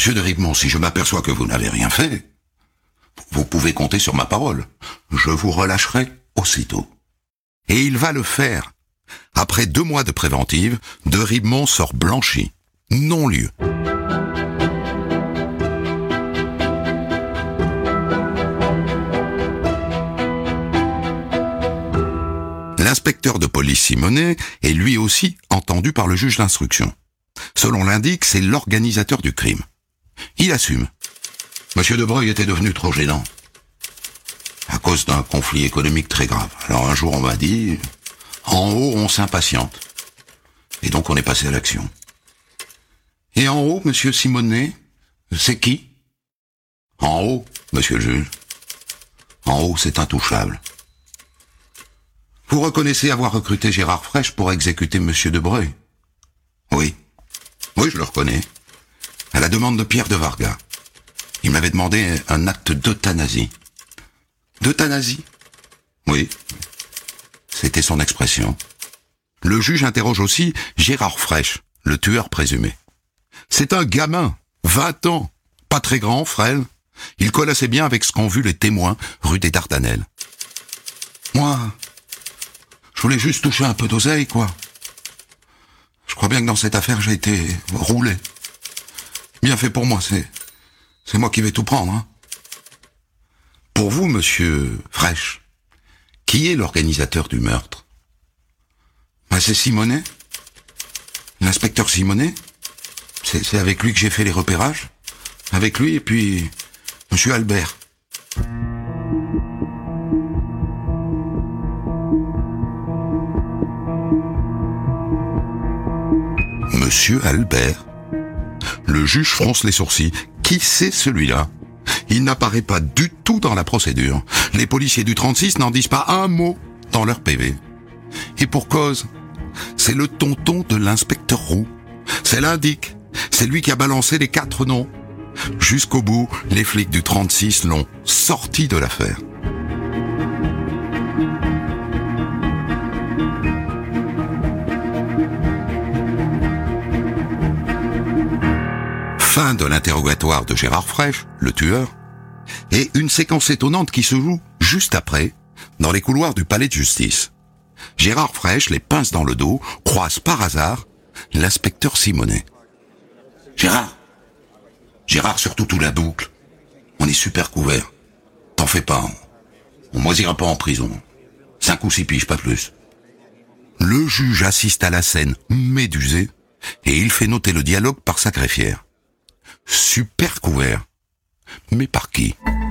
Monsieur de Ribemont, si je m'aperçois que vous n'avez rien fait, vous pouvez compter sur ma parole. Je vous relâcherai aussitôt. Et il va le faire. Après 2 mois de préventive, de Ribemont sort blanchi. Non-lieu. L'inspecteur de police Simonet est lui aussi entendu par le juge d'instruction. Selon l'indique, c'est l'organisateur du crime. Il assume. Monsieur Debreuil était devenu trop gênant. À cause d'un conflit économique très grave. Alors un jour on m'a dit, en haut on s'impatiente. Et donc on est passé à l'action. Et en haut, monsieur Simonet, c'est qui? En haut, monsieur le juge. En haut, c'est intouchable. Vous reconnaissez avoir recruté Gérard Fraîche pour exécuter monsieur Debreuil? Oui. Oui, je le reconnais. À la demande de Pierre de Vargas. Il m'avait demandé un acte d'euthanasie. D'euthanasie? Oui. C'était son expression. Le juge interroge aussi Gérard Fraîche, le tueur présumé. C'est un gamin, 20 ans, pas très grand, frêle. Il colle assez bien avec ce qu'ont vu les témoins rue des Dardanelles. Moi, je voulais juste toucher un peu d'oseille, quoi. Je crois bien que dans cette affaire, j'ai été roulé. Bien fait pour moi, c'est moi qui vais tout prendre, hein. Pour vous, monsieur Fraîche, qui est l'organisateur du meurtre? C'est Simonet. L'inspecteur Simonet. C'est avec lui que j'ai fait les repérages. Avec lui et puis monsieur Albert. Monsieur Albert. Le juge fronce les sourcils. Qui c'est celui-là? Il n'apparaît pas du tout dans la procédure. Les policiers du 36 n'en disent pas un mot dans leur PV. Et pour cause, c'est le tonton de l'inspecteur Roux. C'est l'indique. C'est lui qui a balancé les 4 noms. Jusqu'au bout, les flics du 36 l'ont sorti de l'affaire. Fin de l'interrogatoire de Gérard Fraîche, le tueur, et une séquence étonnante qui se joue juste après, dans les couloirs du palais de justice. Gérard Fraîche, les pinces dans le dos, croise par hasard l'inspecteur Simonet. Gérard, surtout tout la boucle. On est super couvert. T'en fais pas, on moisira pas en prison. 5 ou 6 piges, pas plus. Le juge assiste à la scène médusé et il fait noter le dialogue par sa greffière. Super couvert. Mais par qui?